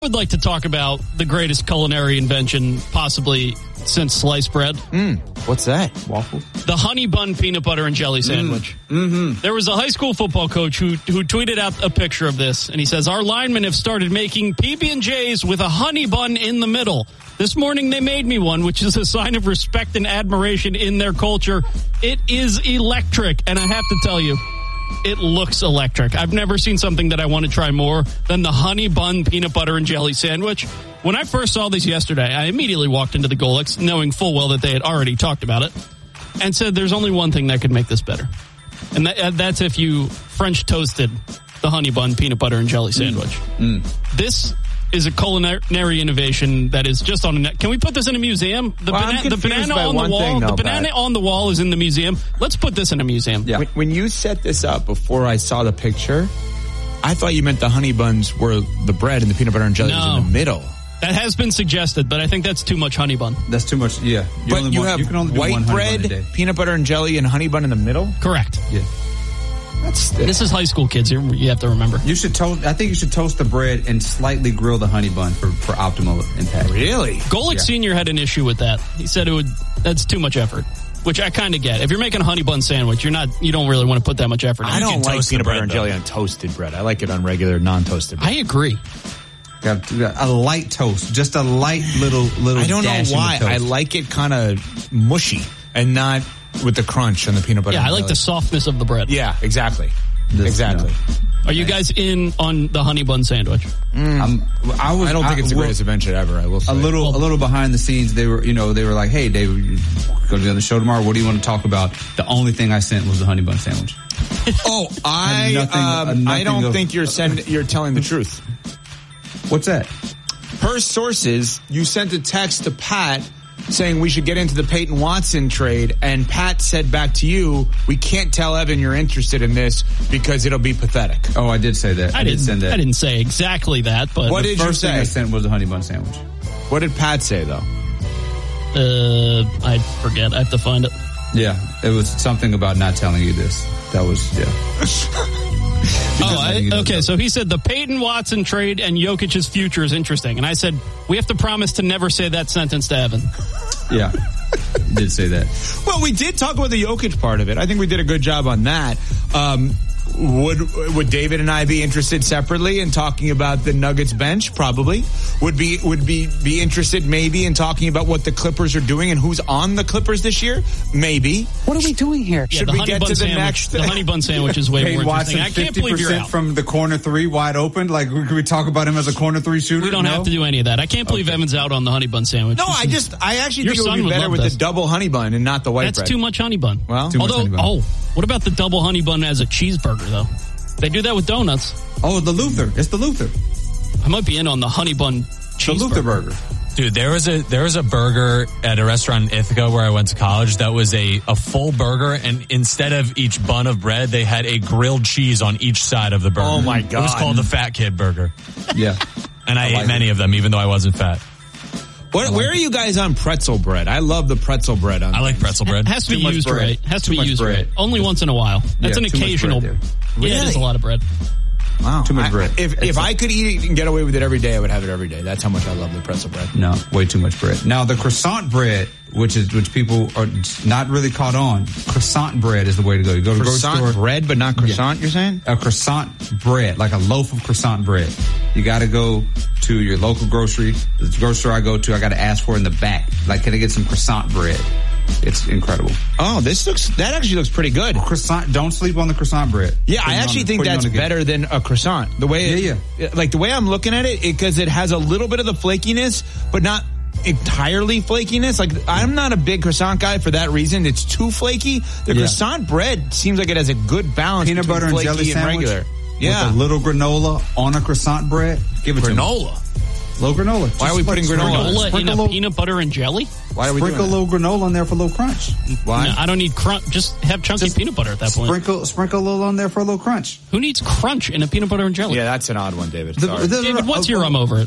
I would like to talk about the greatest culinary invention possibly since sliced bread. What's that? Waffles? The honey bun peanut butter and jelly sandwich. There was a high school football coach who tweeted out a picture of this, and he says, our linemen have started making PB&Js with a honey bun in the middle. This morning they made me one, which is a sign of respect and admiration in their culture. It is electric, and I have to tell you, it looks electric. I've never seen something that I want to try more than the honey bun peanut butter and jelly sandwich. When I first saw this yesterday, I immediately walked into the Golix, knowing full well that they had already talked about it, and said there's only one thing that could make this better. And that's if you French toasted the honey bun peanut butter and jelly sandwich. This is a culinary innovation that is just on a net. Can we put this in a museum? The banana on the wall. The banana on the wall is in the museum. Let's put this in a museum. Yeah. When you set this up before I saw the picture, I thought you meant the honey buns were the bread and the peanut butter and jelly was in the middle. That has been suggested, but I think that's too much honey bun. That's too much, yeah. You can only do white bread, peanut butter and jelly, and honey bun in the middle? Correct. Yeah. This is high school, kids. You have to remember. I think you should toast the bread and slightly grill the honey bun for optimal impact. Really? Golick Sr. had an issue with that. He said that's too much effort, which I kind of get. If you're making a honey bun sandwich, you don't really want to put that much effort in. I don't like peanut butter and jelly on toasted bread. I like it on regular, non-toasted bread. I agree. Got a light toast, just a light little. I don't know why. I like it kind of mushy and not with the crunch and the peanut butter. Yeah, I like the softness of the bread. Yeah, exactly. Exactly. Are you guys in on the honey bun sandwich? I don't think it's the greatest invention ever. I will say a little behind the scenes. They were like, "Hey, Dave, you're going to be on the show tomorrow. What do you want to talk about?" The only thing I sent was the honey bun sandwich. I don't think you're telling the truth. What's that? Per sources, you sent a text to Pat saying we should get into the Peyton Watson trade, and Pat said back to you, we can't tell Evan you're interested in this because it'll be pathetic. Oh, I did say that. I did send that. I didn't say exactly that, but what did you say? The first thing I sent was a honey bun sandwich. What did Pat say, though? I forget. I have to find it. Yeah, it was something about not telling you this. That was, okay, so he said the Peyton Watson trade and Jokic's future is interesting. And I said, we have to promise to never say that sentence to Evan. Yeah, did say that. Well, we did talk about the Jokic part of it. I think we did a good job on that. Would David and I be interested separately in talking about the Nuggets bench? Probably. Would be interested maybe in talking about what the Clippers are doing and who's on the Clippers this year? Maybe. What are we doing here? Yeah, Should we get to the next? The honey bun sandwich is way more interesting. I can't believe you're out. From the corner three wide open. Like, could we talk about him as a corner three shooter? We don't have to do any of that. I can't believe Evan's out on the honey bun sandwich. No, I actually think it would be better with the double honey bun and not the white bread. That's too much honey bun. Well, what about the double honey bun as a cheeseburger though? They do that with donuts. Oh, the Luther. It's the Luther. I might be in on the honey bun cheeseburger. The Luther burger. Dude, there was a burger at a restaurant in Ithaca where I went to college that was a full burger, and instead of each bun of bread, they had a grilled cheese on each side of the burger. Oh my God. It was called the Fat Kid Burger. Yeah. And I ate many of them, even though I wasn't fat. Where are you guys on pretzel bread? I love the pretzel bread. I like pretzel bread. Has to be used right. Has to be used right. Only once in a while. That's an occasional. Really? Yeah, it is a lot of bread. Wow. Too much bread. If I could eat it and get away with it every day, I would have it every day. That's how much I love the pretzel bread. No, way too much bread. Now, the croissant bread, which people are not really caught on, croissant bread is the way to go. You go to the grocery store. Croissant bread, but not croissant, you're saying? A croissant bread, like a loaf of croissant bread. You got to go to your local grocery. The grocery store I go to, I got to ask for in the back. Like, can I get some croissant bread? It's incredible. Oh, that actually looks pretty good. Croissant, don't sleep on the croissant bread. Yeah, I actually think that's better than a croissant. The way like the way I'm looking at it, because it has a little bit of the flakiness, but not entirely flakiness. Like, I'm not a big croissant guy for that reason. It's too flaky. The croissant bread seems like it has a good balance. Peanut butter and jelly sandwich regular. With a little granola on a croissant bread. Give it granola. Low granola. Why are we putting granola in a peanut butter and jelly? Why are we sprinkle a little granola in there for a little crunch? Why? No, I don't need crunch. Just have chunky peanut butter at that point. Sprinkle a little on there for a little crunch. Who needs crunch in a peanut butter and jelly? Yeah, that's an odd one, David. David, what's your I'm over it?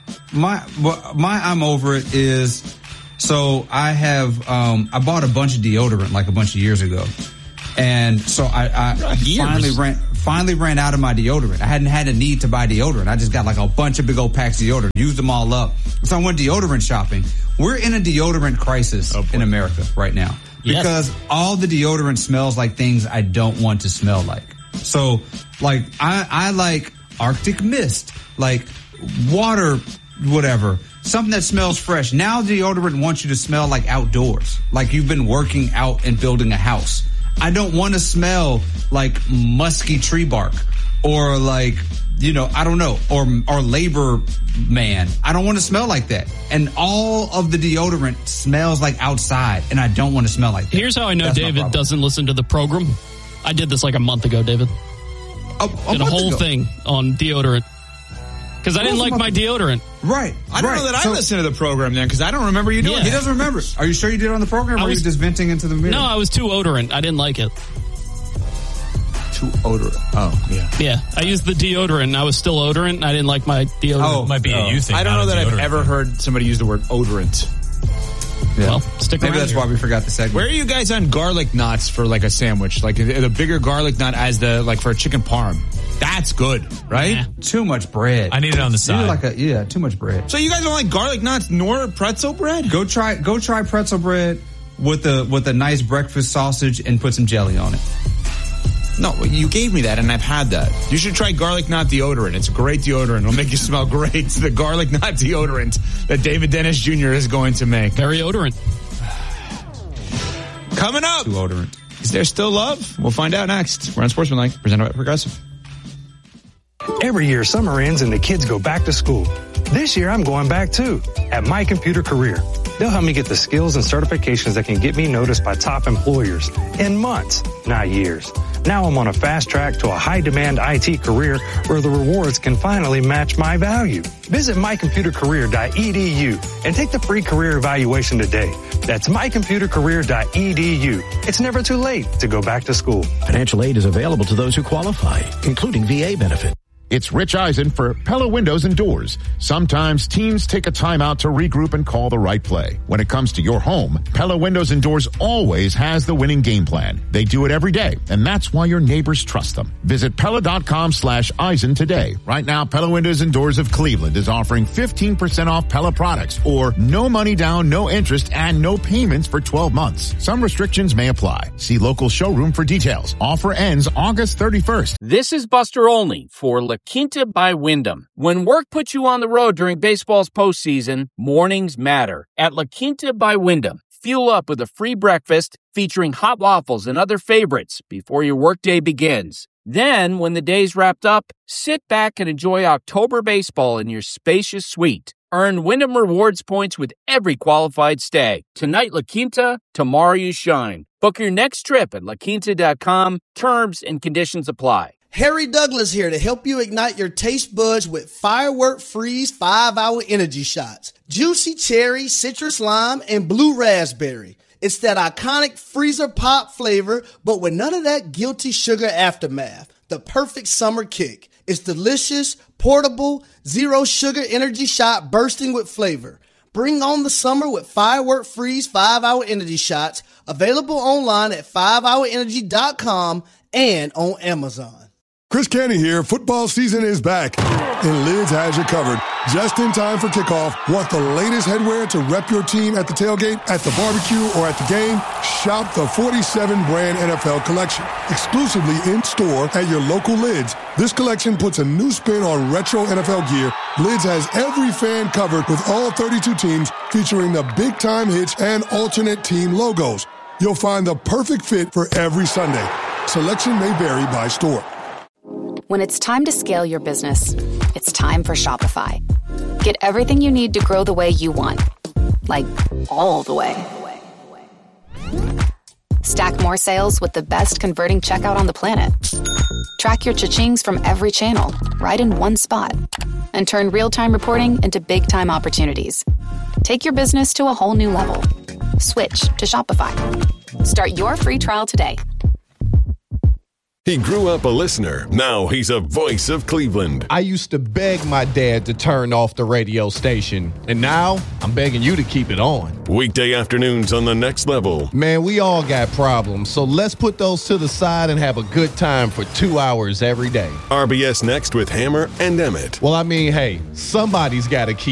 My I'm over it is, so I have I bought a bunch of deodorant like a bunch of years ago. And so I finally ran out of my deodorant. I hadn't had a need to buy deodorant. I just got like a bunch of big old packs of deodorant, used them all up. So I went deodorant shopping. We're in a deodorant crisis in America right now because all the deodorant smells like things I don't want to smell like. So like I like Arctic Mist, like water, whatever. Something that smells fresh. Now deodorant wants you to smell like outdoors, like you've been working out and building a house. I don't want to smell like musky tree bark or like, I don't know, or labor man. I don't want to smell like that. And all of the deodorant smells like outside, and I don't want to smell like that. Here's how I know David doesn't listen to the program. I did this like a month ago, David. Did a whole thing on deodorant. Because I didn't like my deodorant. Right. I don't know that I listened to the program then, because I don't remember you doing it. He doesn't remember. Are you sure you did it on the program, or were you just venting into the mirror? No, I was too odorant. I didn't like it. Too odorant. Oh, yeah. Yeah, I used the deodorant, and I was still odorant, and I didn't like my deodorant. Oh, it might be a you thing. I don't know that I've ever heard somebody use the word odorant. Yeah. Well, stick around. Maybe that's why we forgot the segment. Where are you guys on garlic knots for like a sandwich? Like the bigger garlic knot as for a chicken parm. That's good, right? Yeah. Too much bread. I need it on the side. Too much bread. So you guys don't like garlic knots nor pretzel bread? Go try pretzel bread with a nice breakfast sausage and put some jelly on it. No, you gave me that, and I've had that. You should try garlic knot deodorant. It's a great deodorant. It'll make you smell great. It's the garlic knot deodorant that David Dennis Jr. is going to make. Very odorant. Coming up. Too odorant. Is there still love? We'll find out next. We're on Sportsmanlike, presented by Progressive. Every year, summer ends and the kids go back to school. This year, I'm going back too, at My Computer Career. They'll help me get the skills and certifications that can get me noticed by top employers in months, not years. Now I'm on a fast track to a high-demand IT career where the rewards can finally match my value. Visit mycomputercareer.edu and take the free career evaluation today. That's mycomputercareer.edu. It's never too late to go back to school. Financial aid is available to those who qualify, including VA benefit. It's Rich Eisen for Pella Windows and Doors. Sometimes teams take a timeout to regroup and call the right play. When it comes to your home, Pella Windows and Doors always has the winning game plan. They do it every day, and that's why your neighbors trust them. Visit Pella.com/Eisen today. Right now, Pella Windows and Doors of Cleveland is offering 15% off Pella products, or no money down, no interest, and no payments for 12 months. Some restrictions may apply. See local showroom for details. Offer ends August 31st. This is Buster Olney for La Quinta by Wyndham. When work puts you on the road during baseball's postseason, mornings matter. At La Quinta by Wyndham, fuel up with a free breakfast featuring hot waffles and other favorites before your workday begins. Then, when the day's wrapped up, sit back and enjoy October baseball in your spacious suite. Earn Wyndham Rewards points with every qualified stay. Tonight, La Quinta, tomorrow you shine. Book your next trip at laquinta.com. Terms and conditions apply. Harry Douglas here to help you ignite your taste buds with Firework Freeze 5-Hour Energy Shots. Juicy cherry, citrus lime, and blue raspberry. It's that iconic freezer pop flavor, but with none of that guilty sugar aftermath. The perfect summer kick. It's delicious, portable, zero sugar energy shot bursting with flavor. Bring on the summer with Firework Freeze 5-Hour Energy Shots. Available online at 5hourenergy.com and on Amazon. Chris Canty here. Football season is back, and Lids has you covered. Just in time for kickoff. Want the latest headwear to rep your team at the tailgate, at the barbecue, or at the game? Shop the 47 brand NFL collection. Exclusively in-store at your local Lids. This collection puts a new spin on retro NFL gear. Lids has every fan covered with all 32 teams, featuring the big-time hits and alternate team logos. You'll find the perfect fit for every Sunday. Selection may vary by store. When it's time to scale your business, it's time for Shopify. Get everything you need to grow the way you want. Like, all the way. Stack more sales with the best converting checkout on the planet. Track your cha-chings from every channel, right in one spot. And turn real-time reporting into big-time opportunities. Take your business to a whole new level. Switch to Shopify. Start your free trial today. He grew up a listener. Now he's a voice of Cleveland. I used to beg my dad to turn off the radio station, and now I'm begging you to keep it on. Weekday afternoons on The Next Level. Man, we all got problems, so let's put those to the side and have a good time for 2 hours every day. RBS Next with Hammer and Emmett. Well, I mean, hey, somebody's got to keep